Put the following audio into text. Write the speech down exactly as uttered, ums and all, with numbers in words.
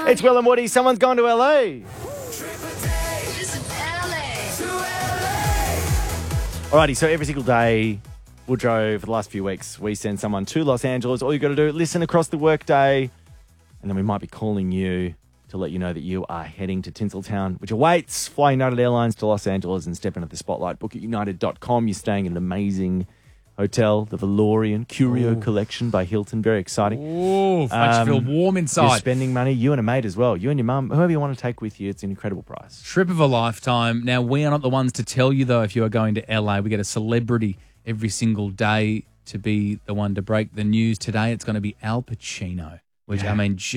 It's Will and Woody. Someone's gone to L A. Alrighty, so every single day, Woodrow, for the last few weeks, we send someone to Los Angeles. All you got to do, listen across the workday, and then we might be calling you to let you know that you are heading to Tinseltown, which awaits. Fly United Airlines to Los Angeles and step into the spotlight. Book at united dot com. You're staying in an amazing hotel, the Valorian Curio Ooh. Collection by Hilton. Very exciting. Ooh, makes um, you feel warm inside. You're spending money, you and a mate as well. You and your mum, whoever you want to take with you. It's an incredible price. Trip of a lifetime. Now, we are not the ones to tell you, though, if you are going to L A. We get a celebrity every single day to be the one to break the news. Today, it's going to be Al Pacino, which, yeah. I mean,